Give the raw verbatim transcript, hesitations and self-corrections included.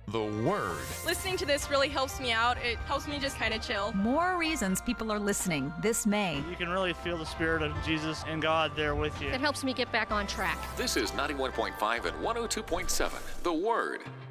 The Word. Listening to this really helps me out. It helps me just kind of chill. More reasons people are listening this May. You can really feel the Spirit of Jesus and God there with you. It helps me get back on track. This is ninety-one point five and one oh two point seven, The Word.